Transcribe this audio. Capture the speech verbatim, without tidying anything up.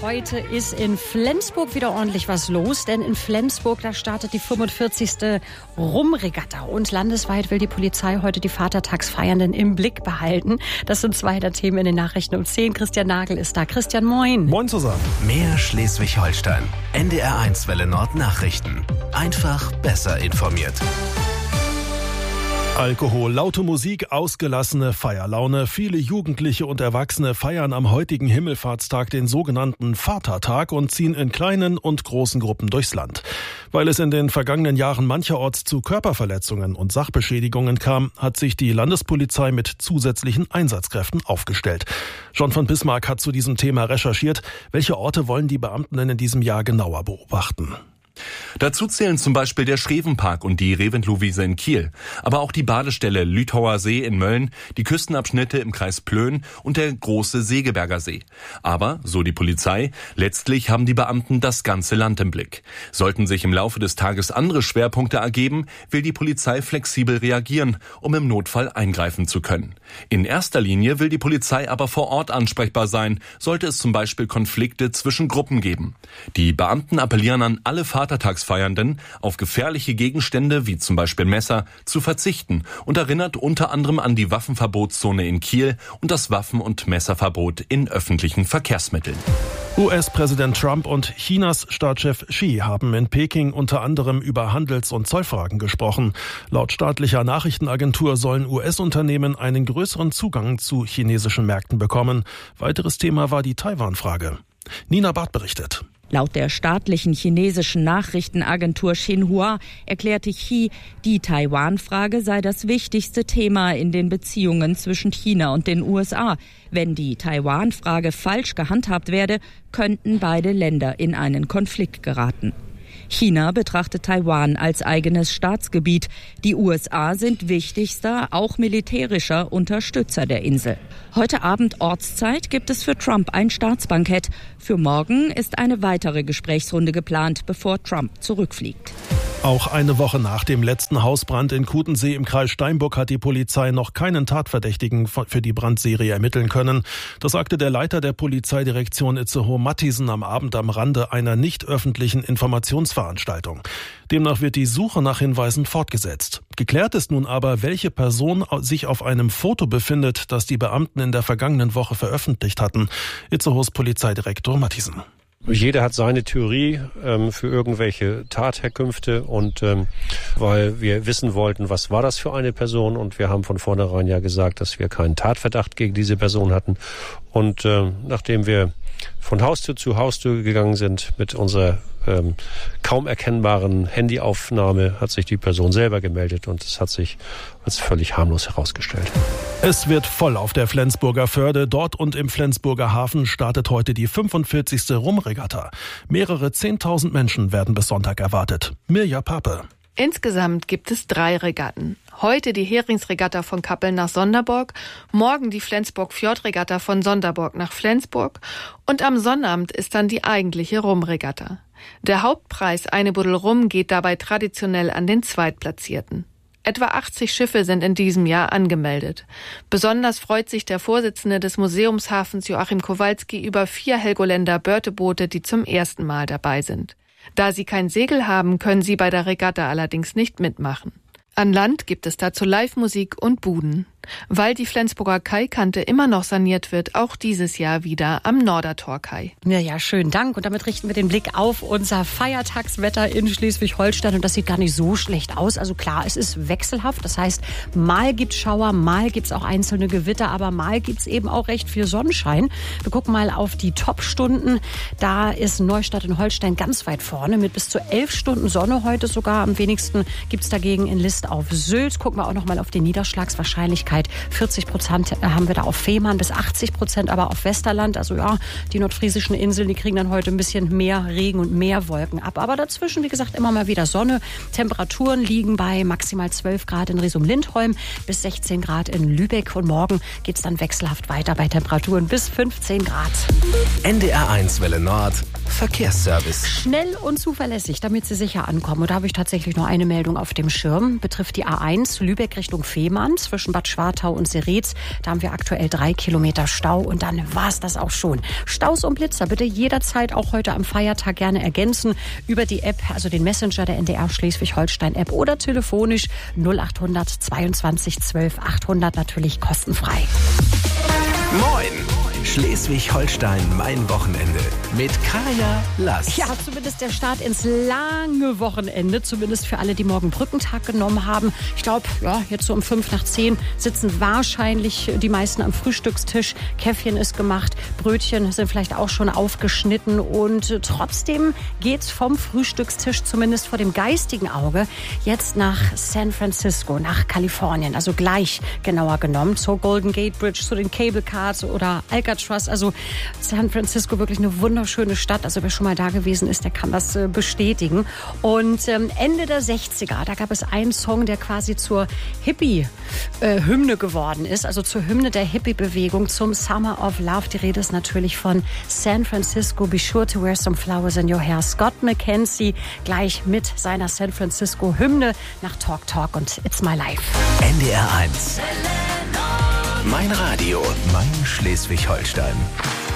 Heute ist in Flensburg wieder ordentlich was los, denn in Flensburg, da startet die fünfundvierzigste Rumregatta und landesweit will die Polizei heute die Vatertagsfeiernden im Blick behalten. Das sind zwei der Themen in den Nachrichten um zehn. Christian Nagel ist da. Christian, moin. Moin zusammen. Mehr Schleswig-Holstein. N D R eins Welle Nord Nachrichten. Einfach besser informiert. Alkohol, laute Musik, ausgelassene Feierlaune. Viele Jugendliche und Erwachsene feiern am heutigen Himmelfahrtstag den sogenannten Vatertag und ziehen in kleinen und großen Gruppen durchs Land. Weil es in den vergangenen Jahren mancherorts zu Körperverletzungen und Sachbeschädigungen kam, hat sich die Landespolizei mit zusätzlichen Einsatzkräften aufgestellt. John von Bismarck hat zu diesem Thema recherchiert. Welche Orte wollen die Beamten in diesem Jahr genauer beobachten? Dazu zählen zum Beispiel der Schrevenpark und die Reventlow-Wiese in Kiel, aber auch die Badestelle Lüthauer See in Mölln, die Küstenabschnitte im Kreis Plön und der große Segeberger See. Aber, so die Polizei, letztlich haben die Beamten das ganze Land im Blick. Sollten sich im Laufe des Tages andere Schwerpunkte ergeben, will die Polizei flexibel reagieren, um im Notfall eingreifen zu können. In erster Linie will die Polizei aber vor Ort ansprechbar sein, sollte es zum Beispiel Konflikte zwischen Gruppen geben. Die Beamten appellieren an alle Vatertagsfeiernden, auf gefährliche Gegenstände wie zum Beispiel Messer zu verzichten und erinnert unter anderem an die Waffenverbotszone in Kiel und das Waffen- und Messerverbot in öffentlichen Verkehrsmitteln. U S-Präsident Trump und Chinas Staatschef Xi haben in Peking unter anderem über Handels- und Zollfragen gesprochen. Laut staatlicher Nachrichtenagentur sollen U S-Unternehmen einen größeren Zugang zu chinesischen Märkten bekommen. Weiteres Thema war die Taiwan-Frage. Nina Barth berichtet. Laut der staatlichen chinesischen Nachrichtenagentur Xinhua erklärte Xi, die Taiwan-Frage sei das wichtigste Thema in den Beziehungen zwischen China und den U S A. Wenn die Taiwan-Frage falsch gehandhabt werde, könnten beide Länder in einen Konflikt geraten. China betrachtet Taiwan als eigenes Staatsgebiet. Die U S A sind wichtigster, auch militärischer Unterstützer der Insel. Heute Abend Ortszeit gibt es für Trump ein Staatsbankett. Für morgen ist eine weitere Gesprächsrunde geplant, bevor Trump zurückfliegt. Auch eine Woche nach dem letzten Hausbrand in Kutensee im Kreis Steinburg hat die Polizei noch keinen Tatverdächtigen für die Brandserie ermitteln können. Das sagte der Leiter der Polizeidirektion Itzehoe Mathiesen am Abend am Rande einer nicht öffentlichen Informationsveranstaltung. Demnach wird die Suche nach Hinweisen fortgesetzt. Geklärt ist nun aber, welche Person sich auf einem Foto befindet, das die Beamten in der vergangenen Woche veröffentlicht hatten. Itzehoes Polizeidirektor Mathiesen. Jeder hat seine Theorie ähm, für irgendwelche Tatherkünfte und ähm, weil wir wissen wollten, was war das für eine Person und wir haben von vornherein ja gesagt, dass wir keinen Tatverdacht gegen diese Person hatten und äh, nachdem wir von Haustür zu Haustür gegangen sind mit unserer ähm, kaum erkennbaren Handyaufnahme, hat sich die Person selber gemeldet und es hat sich als völlig harmlos herausgestellt. Es wird voll auf der Flensburger Förde. Dort und im Flensburger Hafen startet heute die fünfundvierzigste Rumregatta. Mehrere zehntausend Menschen werden bis Sonntag erwartet. Mirja Pape. Insgesamt gibt es drei Regatten. Heute die Heringsregatta von Kappeln nach Sonderborg, morgen die Flensburg-Fjordregatta von Sonderborg nach Flensburg und am Sonnabend ist dann die eigentliche Rumregatta. Der Hauptpreis, eine Buddel Rum, geht dabei traditionell an den Zweitplatzierten. Etwa achtzig Schiffe sind in diesem Jahr angemeldet. Besonders freut sich der Vorsitzende des Museumshafens Joachim Kowalski über vier Helgoländer Börteboote, die zum ersten Mal dabei sind. Da sie kein Segel haben, können sie bei der Regatta allerdings nicht mitmachen. An Land gibt es dazu Live-Musik und Buden. Weil die Flensburger Kaikante immer noch saniert wird, auch dieses Jahr wieder am Nordertorkai. Ja, ja, schönen Dank. Und damit richten wir den Blick auf unser Feiertagswetter in Schleswig-Holstein. Und das sieht gar nicht so schlecht aus. Also klar, es ist wechselhaft. Das heißt, mal gibt's Schauer, mal gibt's auch einzelne Gewitter, aber mal gibt's eben auch recht viel Sonnenschein. Wir gucken mal auf die Top-Stunden. Da ist Neustadt in Holstein ganz weit vorne mit bis zu elf Stunden Sonne heute sogar. Am wenigsten gibt's dagegen in List auf Sylt. Gucken wir auch noch mal auf die Niederschlagswahrscheinlichkeit. vierzig Prozent haben wir da auf Fehmarn, bis achtzig Prozent aber auf Westerland. Also ja, die nordfriesischen Inseln, die kriegen dann heute ein bisschen mehr Regen und mehr Wolken ab. Aber dazwischen, wie gesagt, immer mal wieder Sonne. Temperaturen liegen bei maximal zwölf Grad in Risum-Lindholm, bis sechzehn Grad in Lübeck. Und morgen geht es dann wechselhaft weiter bei Temperaturen bis fünfzehn Grad. N D R eins Welle Nord, Verkehrsservice. Schnell und zuverlässig, damit Sie sicher ankommen. Und da habe ich tatsächlich noch eine Meldung auf dem Schirm. Betrifft die A eins Lübeck Richtung Fehmarn zwischen Bad Schwarz Schwartau und Seretz. Da haben wir aktuell drei Kilometer Stau und dann war's das auch schon. Staus und Blitzer bitte jederzeit auch heute am Feiertag gerne ergänzen über die App, also den Messenger der N D R Schleswig-Holstein-App oder telefonisch null acht hundert zweiundzwanzig zwölf achthundert, natürlich kostenfrei. Moin! Schleswig-Holstein, mein Wochenende mit Kaya Lass. Ja, zumindest der Start ins lange Wochenende, zumindest für alle, die morgen Brückentag genommen haben. Ich glaube, ja, jetzt so um fünf nach zehn sitzen wahrscheinlich die meisten am Frühstückstisch. Käffchen ist gemacht, Brötchen sind vielleicht auch schon aufgeschnitten und trotzdem geht's vom Frühstückstisch, zumindest vor dem geistigen Auge, jetzt nach San Francisco, nach Kalifornien. Also gleich genauer genommen zur Golden Gate Bridge, zu den Cable Cars oder Alcatraz. Also San Francisco, wirklich eine wunderschöne Stadt. Also wer schon mal da gewesen ist, der kann das äh, bestätigen. Und ähm, Ende der sechziger, da gab es einen Song, der quasi zur Hippie-Hymne äh, geworden ist. Also zur Hymne der Hippie-Bewegung, zum Summer of Love. Die Rede ist natürlich von San Francisco. Be sure to wear some flowers in your hair. Scott McKenzie gleich mit seiner San Francisco-Hymne nach Talk Talk und It's My Life. N D R eins. Mein Radio, mein Schleswig-Holstein.